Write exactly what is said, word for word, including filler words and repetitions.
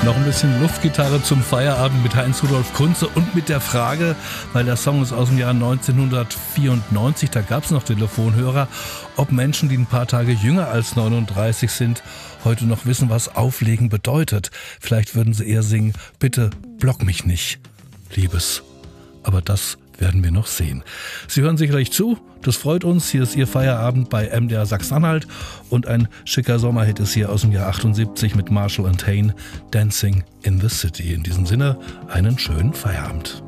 Noch ein bisschen Luftgitarre zum Feierabend mit Heinz-Rudolf Kunze und mit der Frage, weil der Song ist aus dem Jahr neunzehnhundertvierundneunzig, da gab es noch Telefonhörer, ob Menschen, die ein paar Tage jünger als neununddreißig sind, heute noch wissen, was Auflegen bedeutet. Vielleicht würden sie eher singen, bitte block mich nicht, Liebes. Aber das werden wir noch sehen. Sie hören sicherlich zu, das freut uns. Hier ist Ihr Feierabend bei M D R Sachsen-Anhalt und ein schicker Sommerhit ist hier aus dem Jahr achtundsiebzig mit Marshall and Hayne, Dancing in the City. In diesem Sinne, einen schönen Feierabend.